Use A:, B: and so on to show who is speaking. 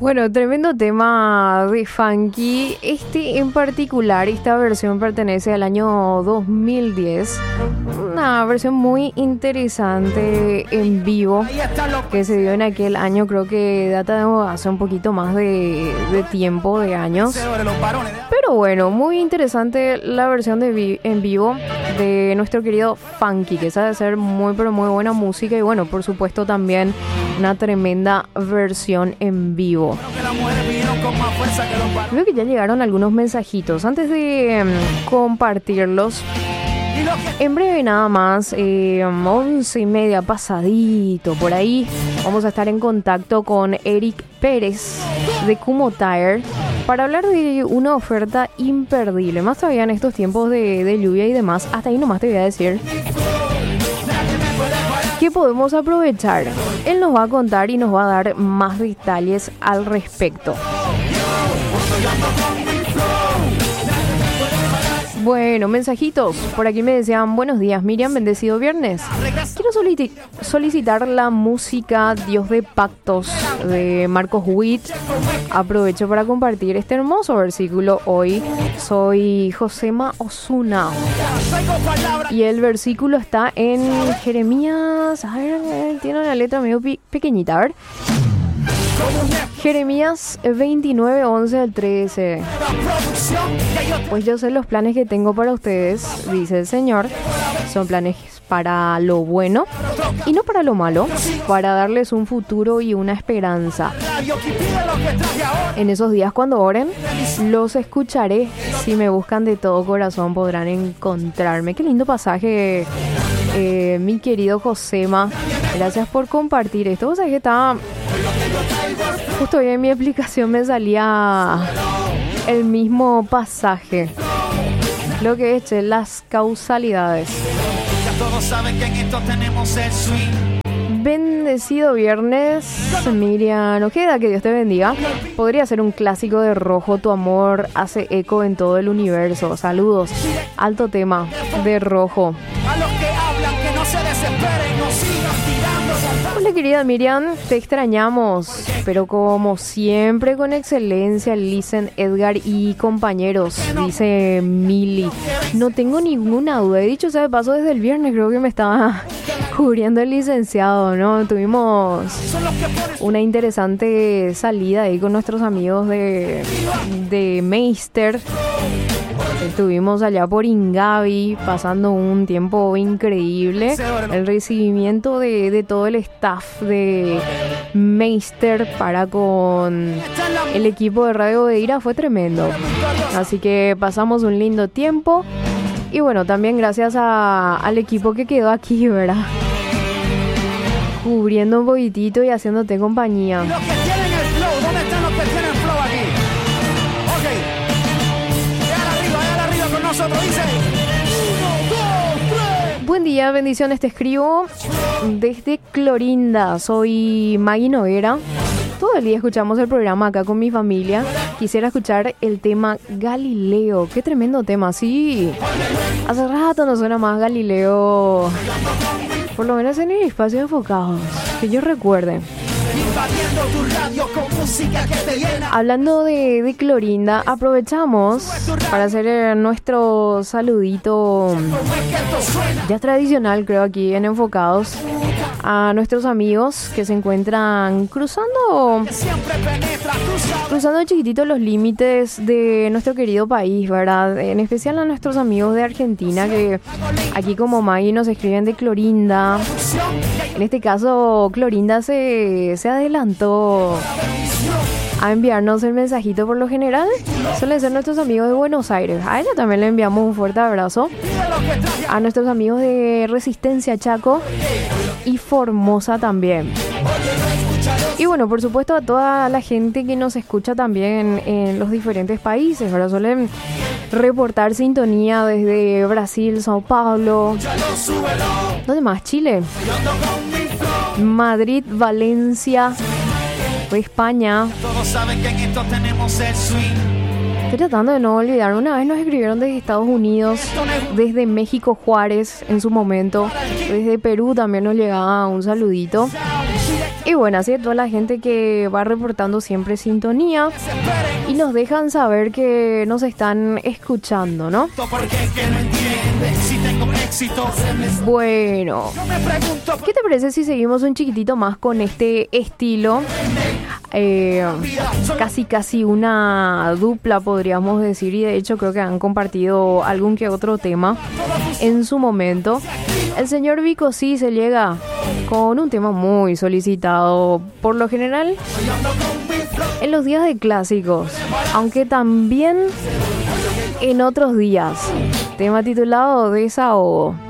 A: Bueno, tremendo tema de Funky. Este en particular, esta versión pertenece al año 2010. Una versión muy interesante en vivo que se dio en aquel año. Creo que data de hace un poquito más de tiempo, de años. Pero bueno, muy interesante la versión en vivo de nuestro querido Funky, que sabe hacer muy pero muy buena música. Y bueno, por supuesto también una tremenda versión en vivo. Creo que ya llegaron algunos mensajitos. Antes de compartirlos, en breve nada más, 11:30 pasadito por ahí, vamos a estar en contacto con Eric Pérez de Kumho Tire para hablar de una oferta imperdible, más todavía en estos tiempos de lluvia y demás. Hasta ahí nomás te voy a decir que podemos aprovechar. Él nos va a contar y nos va a dar más detalles al respecto. Bueno, mensajitos. Por aquí me decían: buenos días, Miriam, bendecido viernes. Quiero solicitar la música Dios de Pactos de Marcos Witt. Aprovecho para compartir este hermoso versículo hoy. Soy Josema Osuna y el versículo está en Jeremías. A ver, tiene una letra medio pequeñita, a ver. Jeremías 29, 11 al 13. Pues yo sé los planes que tengo para ustedes, dice el Señor. Son planes para lo bueno y no para lo malo, para darles un futuro y una esperanza. En esos días cuando oren, los escucharé. Si me buscan de todo corazón podrán encontrarme. Qué lindo pasaje, mi querido Josema. Gracias por compartir esto. O sea que estaba... Justo hoy en mi aplicación me salía el mismo pasaje. Lo que eché, las causalidades.
B: Todos saben que en esto tenemos el swing.
A: Bendecido viernes, Miriam Ojeda, que Dios te bendiga. Podría ser un clásico de Rojo, tu amor hace eco en todo el universo. Saludos, alto tema de Rojo.
B: A los que hablan, que no se desesperen, no sigan tirando.
A: Hola querida Miriam, te extrañamos, pero como siempre con excelencia, Listen, Edgar y compañeros, dice Mili. No tengo ninguna duda, he dicho, o sea, de paso desde el viernes creo que me estaba cubriendo el licenciado, ¿no? Tuvimos una interesante salida ahí con nuestros amigos de Meister. Estuvimos allá por Ingavi pasando un tiempo increíble. El recibimiento de todo el staff de Meister para con el equipo de Radio Beira fue tremendo. Así que pasamos un lindo tiempo. Y bueno, también gracias al equipo que quedó aquí, ¿verdad? Cubriendo un poquitito y haciéndote compañía.
B: Los que tienen el flow, ¿dónde están los que tienen flow aquí? Ok. Déjala arriba con nosotros, dice. 1, 2, 3.
A: Buen día, bendiciones, te escribo desde Clorinda. Soy Maggie Noguera. Todo el día escuchamos el programa acá con mi familia. Quisiera escuchar el tema Galileo. Qué tremendo tema, sí. Hace rato no suena más Galileo. Por lo menos en el espacio enfocados, que yo recuerde. Hablando de Clorinda, aprovechamos para hacer nuestro saludito ya tradicional, creo, aquí en Enfocados, a nuestros amigos que se encuentran cruzando chiquititos los límites de nuestro querido país, ¿verdad? En especial a nuestros amigos de Argentina, que aquí como Maggie nos escriben de Clorinda. En este caso, Clorinda se adelantó a enviarnos el mensajito. Por lo general suelen ser nuestros amigos de Buenos Aires. A ella también le enviamos un fuerte abrazo. A nuestros amigos de Resistencia Chaco y Formosa también. Y bueno, por supuesto a toda la gente que nos escucha también en los diferentes países. Ahora suelen reportar sintonía desde Brasil, Sao Paulo. ¿Dónde más? Chile, Madrid, Valencia, España.
B: Todos saben que en esto tenemos el swing.
A: Estoy tratando de no olvidar. Una vez nos escribieron desde Estados Unidos, desde México, Juárez en su momento. Desde Perú también nos llegaba un saludito. Y bueno, así es toda la gente que va reportando siempre sintonía y nos dejan saber que nos están escuchando, ¿no? Bueno, ¿qué te parece si seguimos un chiquitito más con este estilo? Casi una dupla, podríamos decir, y de hecho creo que han compartido algún que otro tema en su momento. El señor Vico sí se llega con un tema muy solicitado, por lo general en los días de clásicos, aunque también en otros días. Tema titulado Desahogo.